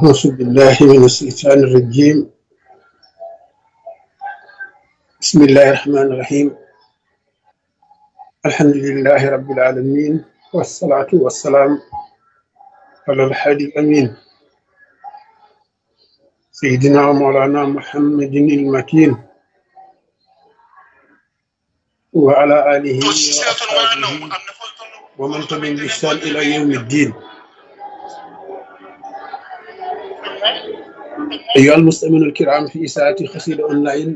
أعوذ بالله من الشيطان الرجيم. بسم الله الرحمن الرحيم. الحمد لله رب العالمين، والصلاة والسلام على الحادي الأمين سيدنا ومولانا محمد المكين وعلى آله وأصحابه ومن تبعهم بإحسان إلى يوم الدين. أيها المستمعون الكرام، في إذاعة قصيدة أونلاين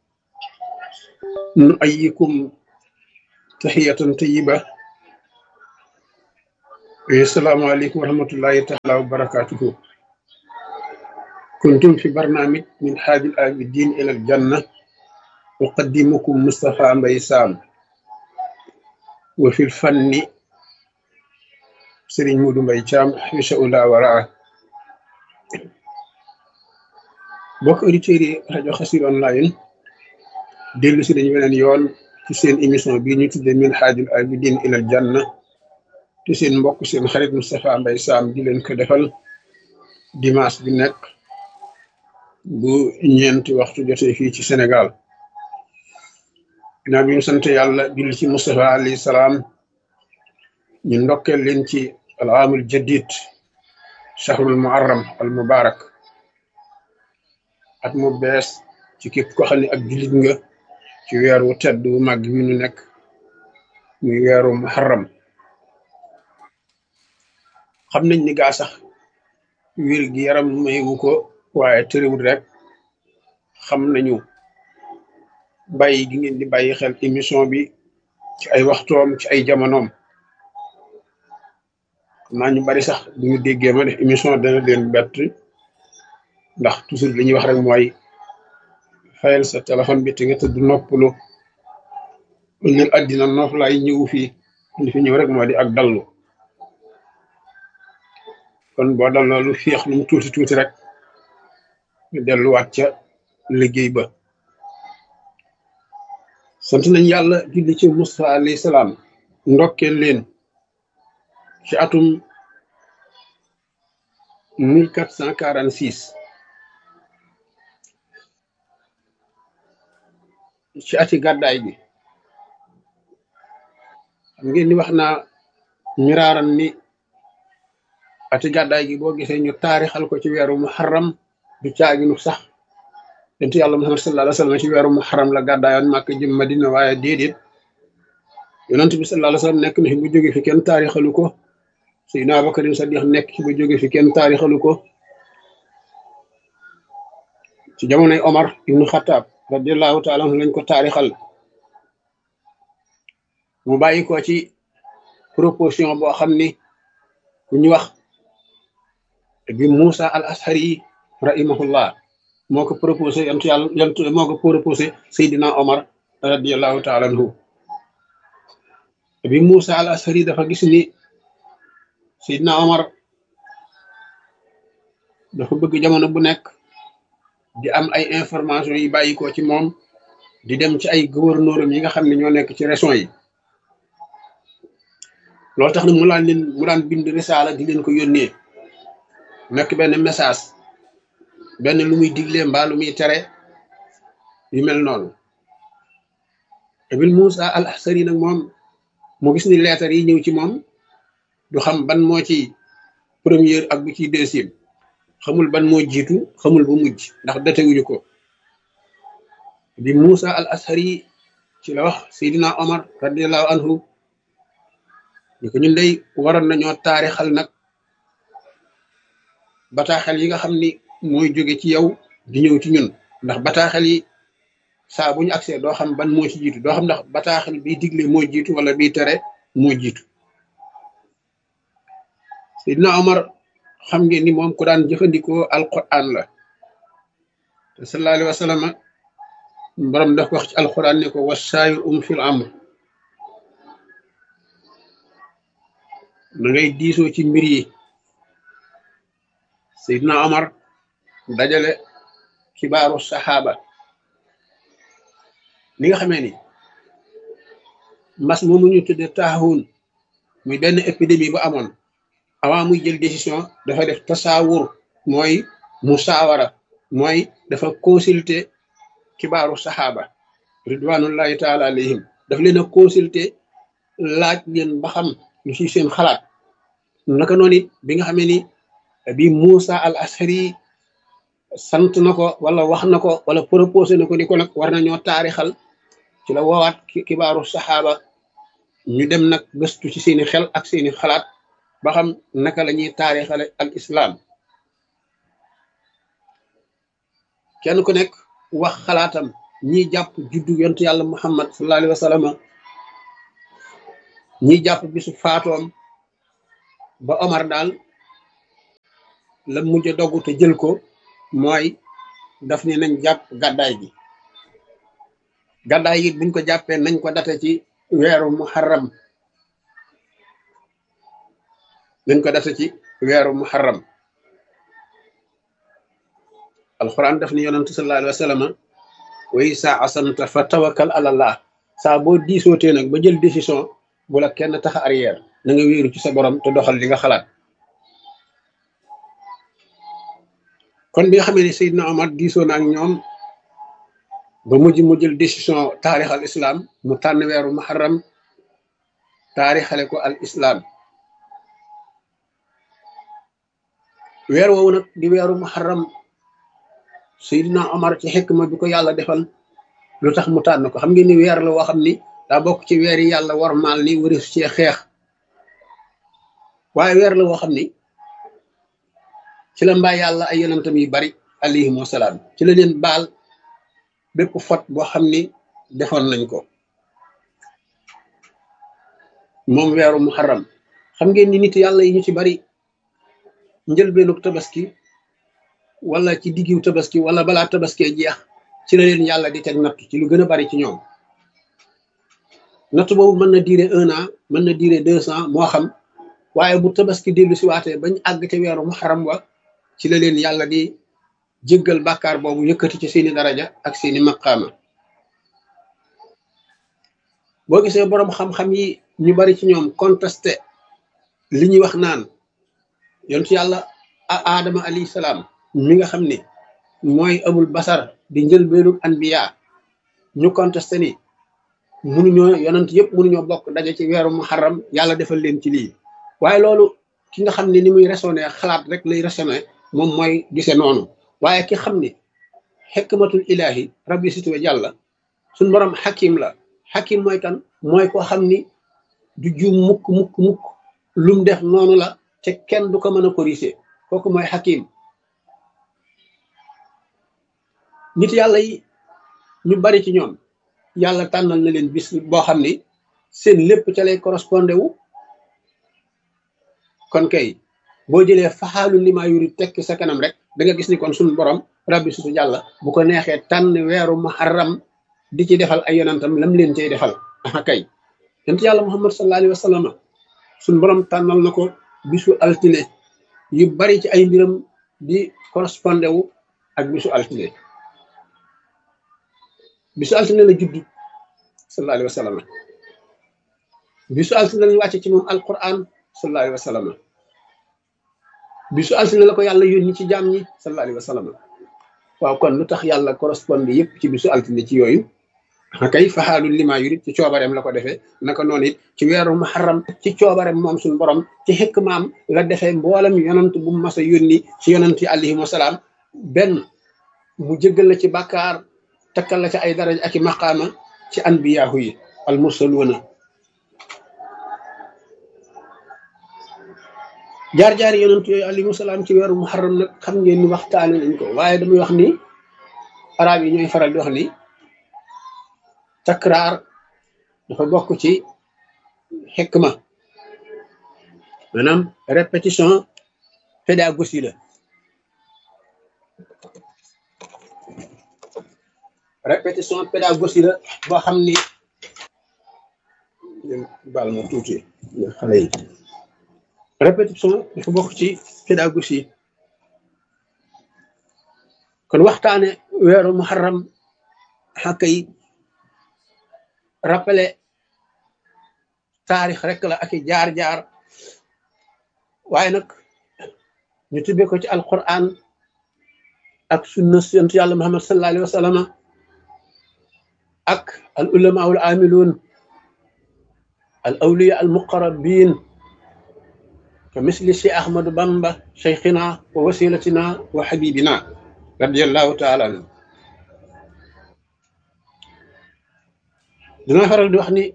نؤيكم تحية طيبة. السلام عليكم ورحمة الله تعالى وبركاته. كنتم في برنامج من حاج العابدين إلى الجنة، أقدمكم مصطفى مبي سام، وفي الفن سيرين مودو مبي تشام حبس الله ورعاه. bokk auditeurs yi rajo Xassida online dellu si dañu weneen yoon ci seen émission bii ñu tudde min haajul abidin ilal janna, te seen mbokk seen xarit Moustapha Mbaye Sam di leen ko defal dimanche bi nekk bu ñeenti waxtu jotee fii ci Sénégal. ginnaaw bi ñu sant yàlla julli ci Moustapha alayhi salaam, ñu ndokkeel leen ci al aamul jadid shahrul muharram al mubarak, at mu bees ci képp ko xam ne ak jullit nga, ci weer wu tedd wu màgg wi ñu nekk muy weeru muharram. xam nañ ni gaa sax wér gi yaram mayewu ko, waaye tëriwul rek xam nañu bàyyi gi ngeen di bàyyi xel émission bi ci ay waxtoom, ci ay jamonoom. xam naa ñu bari sax bu ñu déggee ma def émission dana leen bett, ndax toujours li ñuy wax rek mooy fayal sa téléphone bi te nga tëdd noppalu. ëllëg àddina noof laay ñëw fii, li fi ñëw rek moo di ak dallu. kon boo dalloo lu féex lu mu tuuti tuuti rek ñu delluwaat ca liggéey ba. sant nañ yàlla julli ci Mustafa alayhi salaam, ndokkeel leen ci atum 1446 ci ati gàddaay bi. xam ngeen ni wax naa miraaran ni ati gàddaay gi boo gisee ñu taarixal ko ci weeru muharram du caaginu sax yonent yàlla Muhammad sallallahu alayhi wa sallam ci weeru muharram la gàddaayoon Màkka jëm Madina, waaye déedéet, yonent bi sallallahu alayhi wa sallam nekk na fi bu jóge fi kenn taarixalu ko. Seydina Abubakar Sadiq nekk ci ba jóge fi kenn taarixalu ko. ci jamonoy Omar ibnu Xattaab radiallahu taala anhu lañ ko taarixal. mu bàyyi ko ci proposition boo xam ni ku ñu wax bi Moussa al Ashari rahimahullah moo ko proposé moo ko proposé Seydina Omar radiallahu taala anhu. bi Moussa al Ashari dafa gis ni Seydina Omar dafa bëgg jamono bu nekk di am ay information yi bàyyi ko ci moom di dem ci ay gouverneur yi nga xam ne ñoo nekk ci région yi. loolu tax na mu daan bind risaala di leen ko yónnee, nekk benn message, benn lu muy digle mbaa lu muy tere, yu mel noonu. Ibn Moussa al Ashari nag moom mu gis ni leetar yi ñëw ci moom du xam ban moo ci première ak bu ci deuxième, xamul ban moo jiitu, xamul bu mujj, ndax datewuñu ko. bi Moussa al Ashari ci la wax Seydina Omar radiallahu anhu ni ko ñun day waroon nañoo taarixal nag bataaxel yi nga xam ni mooy jóge ci yow di ñëw ci ñun, ndax bataaxel yi saa bu ñu agsee doo xam ban moo ci jiitu, doo xam ndax bataaxel biy digle moo jiitu wala biy tere moo jiitu. Seydina Omar xam ngeen ni moom ku daan jëfandikoo alquran la, te sallallahu alayhi wa sallam borom daf ko wax ci alquran ne ko wasaayir fil amr, na ngay diisoo ci mbir yi. Seydina Omar dajale kibaaru saxaaba. li nga xamee ni mbas moomu ñu tudde taahun muy benn épidémie bu amoon, avant muy jël décision dafa def tasaawur mooy musaawara, mooy dafa consulter kibaaru saxaaba ridwanullahi taala alayhim, daf leen a consulter laaj leen ba xam lu ci seen xalaat. naka noonu it bi nga xamee ni bi Moussa al Ashari sant na ko wala wax na ko wala proposé na ko ni ko nag war nañoo taarixal, ci la woowaat kibaaru saxaaba ñu dem nag gëstu ci seeni xel ak seeni xalaat ba xam naka la ñuy taarixale al islam. kenn ku nekk wax xalaatam, ñiy jàpp juddu yontu yàlla Muhammad sallallahu alayhi wa sallam, ñiy jàpp bisu faatoom. ba Omar daal la mujj a dogu te jël ko mooy daf ne nañ jàpp gàddaay gi. gàddaay gi buñ ko jàppee nañ ko date ci weeru muharram, nañ ko date ci weeru muharram. alquran daf ni yonantu sallallahu alayhi wa sallam wa isa asamta fa tawakkal ala allah, saa boo diisootee nag ba jël décision bu la kenn tax arrière, na nga wéeru ci sa borom te doxal li nga xalaat. kon bi nga xamee ne Seydina Omar diisoo na ak ñoom ba mujj mu jël décision taarix al islam, mu tànn weeru muharram taarixale ko al islam. weer woowu nag di weeru muharram, Seydina Omar ci xikma bi ko yàlla defal lu tax mu tànn ko. xam ngeen ni weer la woo xam ni daa bokk ci weer yi yàlla warmaal ni waris cee xeex, waaye weer la woo xam ni ci la mbaa yàlla ay yonentam yu bari alayhim wasalaam, ci la leen baal bépp fot boo xam ni defoon nañ ko. moom weeru muharram, xam ngeen ni nit yàlla yi ñu ci bari njëlbeenug tabaski wala ci diggiw tabaski wala balaa tabaskee jeex ci la leen yàlla di teg natt ci lu gën a bari ci ñoom. natt boobu mën na durer 1 an, mën na durer 2 ans, moo xam, waaye bu tabaski dellu si waatee bañ àgg ca weeru muharram wa ci la leen yàlla di jéggal bàkkaar boobu, yëkkati ci seeni daraja ak seeni maqaama. boo gisee boroom xam-xam yi ñu bari ci ñoom contesté li ñuy wax naan yontu yàlla aadama alayhi salaam mi nga xam ni mooy abul basar di njëlbeenu anbiya, ñu contesté ni mënuñoo yonent yëpp mënuñoo bokk daje ci weeru muharram yàlla defal leen ci lii. waaye loolu ki nga xam ne ni muy raisonné xalaat rek lay raisonné, moom mooy gise noonu. waaye ki xam ni xikmatul ilahi rabbi situ wa jàlla, suñ borom xakim la. xakim mooy kan? mooy koo xam ni du juum mukk mukk mukk, lum def noonu la te kenn du ko mën a corriger, kooku mooy xakim. nit yàlla yi ñu bari ci ñoom yàlla tànnal na leen bis boo xam ni seen lépp ca lay correspondé wu. kon kay boo jëlee faxaalu lima yuri tekki sa kanam rek da nga gis ni kon suñu borom rabbi sutu jàlla bu ko neexee tànn weeru muharram di ci defal ay yonantam lam leen cay defal. aha kay yonent yàlla muhammad sallallahu alayhi wa sallam suñu borom tànnal na ko bisu altine, yu bari ci ay mbiram di correspondé wu ak bisu altine. bisu altine la judd sallallahu alayhi wa sallam, bisu altine lañu wàcce ci moom alquran sallallahu alayhi wa sallam, bisu altine la ko yàlla yónni ci jaam ñi sallallahu alayhi wa sallam. waaw kon lu tax yàlla correspondé yëpp ci bisu altine ci yooyu? kay faxaalul lima yurid ci coobareem la ko defee. naka noonu it ci weeru muharram ci coobareem moom suñu borom ci xikmaam la defee mboolem yonant bu mas a yónni ci yonant yi alayhim wasalaam, benn mu jéggal la ci bàkkaar, takkal la ci ay daraja ak i maqaama ci anbiyaahu yi al mursaluuna. jaar-jaari yonent yooyu alayhim salaam ci weeru muharram nag xam ngeen ni waxtaane nañ ko, waaye damay wax ni arab yi ñooy faral di wax ni takraar dafa bokk ci xikma, maanaam répétition pédagogie la. répétition pédagogie la boo xam ni baal ma tuuti xale yi. répétition dafa bokk ci pédagogie. kon waxtaane weeru muharram xàkka yi rappelé taarix rek la ak i jaar-jaar, waaye nag ñu tibbee ko ci alquran ak sunna yonent yàlla muhammad sallallahu alayhi wa sallam ak al ulama al amilun al awliya al muqarrabin ka misli cheikh ahmadou bamba cheikhina wa wasilatina wa habibina radiallahu taala anhu. dina faral di wax ni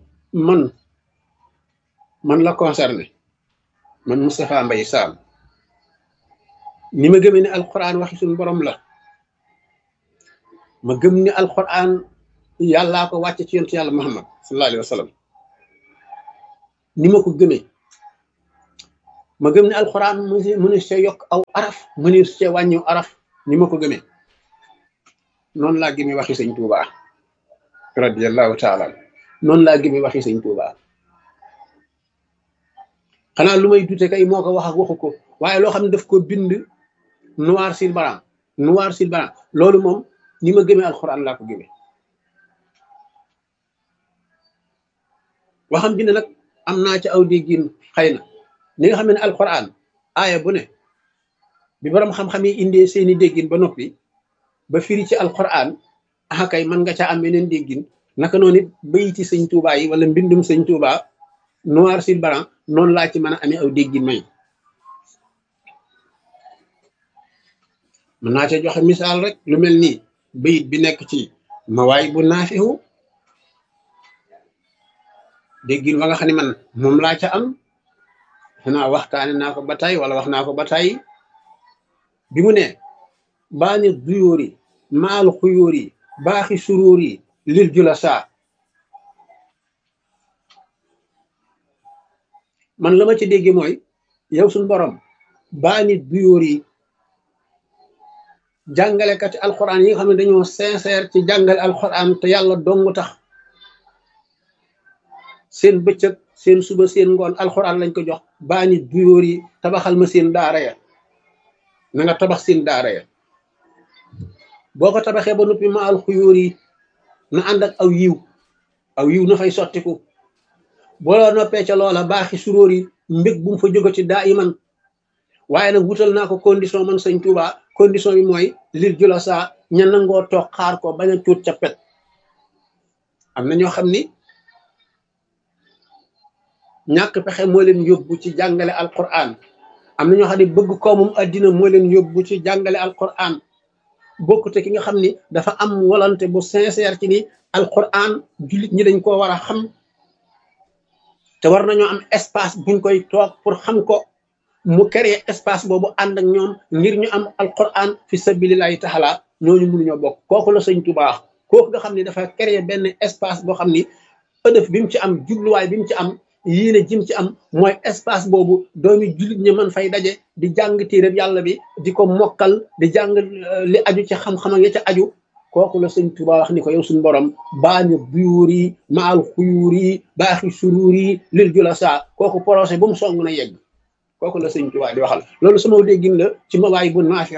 man la concerné, man Moustapha Mbaye Sam, ni ma gëmee ne alquran waxi suñu borom la, ma gëm ni alquran yàllaa ko wàcce ci yonent yàlla muhammad sallallahu alayhi wa sallam, ni ma ko gëmee, ma gëm ne alquran mënu see yokk aw araf, mënu see wàññiw araf, ni ma ko gëmee noonu laa gëmee waxi sëñ Tuubaa radiyallahu taala, noonu laa gëmee waxi sëñ Tuubaa. xanaa lu may dute kay moo ko wax ak waxu ko, waaye loo xam ne daf ko bind noir sur blanc, noir sur blanc, loolu moom ni ma gëmee alxuraan laa ko gëmee. waxam bi ne nag am naa ci aw déggin, xëy na ni nga xam ne alxuraan aaya bu ne bi borom xam-xam yi indee seeni déggin ba noppi ba firi ci alxuraan, ah kay mën nga caa am yeneen déggin. naka noonu it bayiti sëñ Tuubaa yi wala mbindum sëñ Tuubaa noir sur blanc, noonu laa ci mën a amee aw déggin may. mën naa ca joxe misaal rek, lu mel nii bayit bi nekk ci mawaay bu naafihu, déggin wa nga xam ne man moom laa ca am, xanaa waxtaane naa ko ba tey wala wax naa ko ba tey, bi mu ne baani duyóori maal xuyóori baaxi suróori lil jula saa, man la ma ci dégge mooy yow suñ borom baani duyóori jàngalekati alquran yi nga xam ne dañoo sincère ci jàngale alquran te yàlla dong tax, seen bëccëg seen suba seen ngoon alquran lañ ko jox, baani duyóor yi tabaxal ma seen daara ya, na nga tabax seen daara ya, boo ko tabaxee ba noppi ma alxuyóor yi na ànd ak aw yiw na fay sottiku, boo la noppee ca loola baaxi suróor yi mbég bu mu fa jógati daa iman. waaye nag wutal naa ko condition man sëñ Tuuba, condition bi mooy lir jula saa ña nangoo toog xaar ko bañ a cuut ca pet. am na ñoo xam ni ñàkk pexe moo leen yóbbu ci jàngale alquran, am na ñoo xam ne bëgg koomum addina moo leen yóbbu ci jàngale alquran, bokkute ki nga xam ni dafa am volonté bu sincère ci ni alquran jullit ñi dañ koo war a xam, te war nañoo am espace buñ koy toog pour xam ko, mu créer espace boobu ànd ak ñoom ngir ñu am alquran fi sabilillahi taala. ñooñu mënuñoo bokk. kooku la sëñ Tuubaa, kooku nga xam ni dafa créer benn espace boo xam ni ëdëf bi mu ci am, jubluwaay bi mu ci am, yéene jim ci am mooy espace boobu doomi jullit ñi mën fay daje di jàng téereb yàlla bi, di ko mokkal, di jàng li aju ci xam-xam ya ca aju. kooku la sëñ Tuubaa wax ni ko yow suñu borom baani buyuur yi maal xuyuur yi baaxi suruur yi lil jula saa, kooku projet bu mu song na yegg. kooku la sëñ Tuubaa di waxal. loolu sama déggin la ci mawaay bu naafi,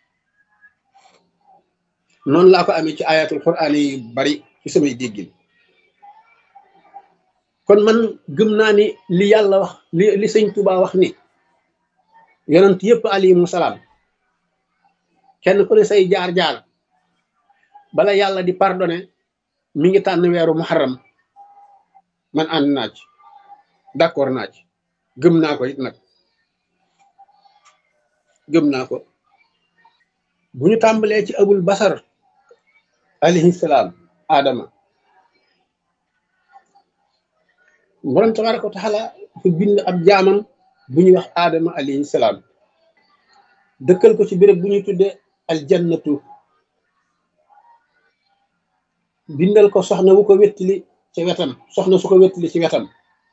noonu laa ko amee ci ayatul quraan yi bari ci samay déggin. kon man gëm naa ni li yàlla wax, li sëñ Tuubaa wax ni yonent yëpp alayhimu salaam kenn ku ne say jaar-jaar bala yàlla di pardonné mi ngi tànn weeru muharram. man ànd naa ci, d'accord naa ci, gëm naa ko it nag, gëm naa ko. bu ñu tàmbalee ci abul basar alayhi salaam, Adama, borom tabaraka wa taala fu bind ab jaamam bu ñuy wax Adama alayhi salaam, dëkkal ko ci béréb bu ñuy tudde aljannatu, bindal ko soxna wu ko wettili ci wetam, soxna su ko wettili ci wetam.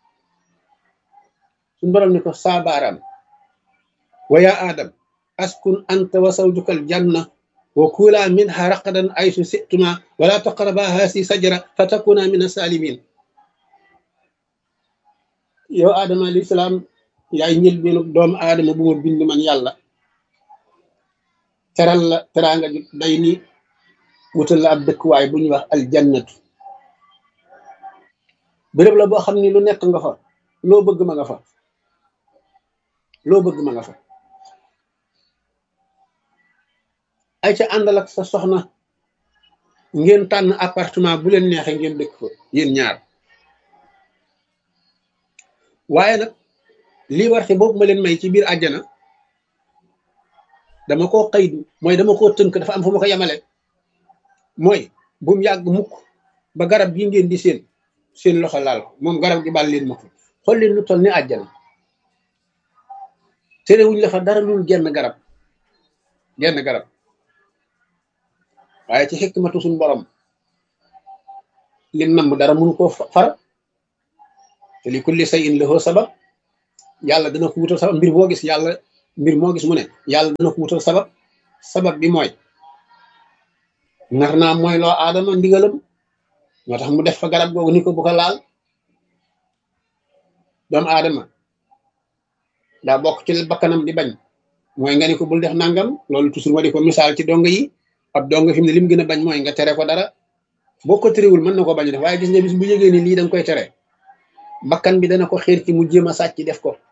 suñ borom ni ko saabaaraam wa yaa Adam askun anta wa zawjukal janna wa kula minha raqadan aysu situma wala taqraba haasi sajara fa takuna min asalimin. yow Adama alayhi salaam yaay njëlbeenu doomu aadama bu ma bind man yàlla, teral la teraanga ju day ni wutal la ab dëkkuwaay bu ñuy wax aljannatu. béréb la boo xam ni lu nekk nga fa, loo bëgg ma nga fa, loo bëgg ma nga fa. ay ca àndal ak sa soxna ngeen tànn appartement bu leen neexee ngeen dëkk fa yéen ñaar waaye nag lii warte boobu ma leen may ci biir àjjana dama koo xëydu mooy dama koo tënk dafa am fu ma ko yemale mooy bu mu yàgg mukk ba garab gi ngeen di seen loxo laal ko moom garab gi bàl leen ma ko xool leen lu toll ni àjjana terewuñ la fa dara lul genn garab waaye ci xikmatu suñ borom lim namm dara mënu koo far te li kulli shay'in lahu sabab yàlla dana ko wutal sabab mbir moo gis mu ne yàlla dana ko wutal sabab bi mooy nar naa mooy loo aadama ndigalam moo tax mu def fa garab googu ni ko bu ko laal doomu aadama daa bokk ci bakkanam di bañ mooy nga ni ko bul def nangam loolu toujours ma di ko misaal ci dong yi ab dong fi mu ne lim gën a bañ mooy nga tere ko dara boo ko terewul mën na ko bañ def waaye gis nga bis bu yégée ni lii da nga koy tere bakkan bi dana ko xiir ci mu jéem a sàcc def ko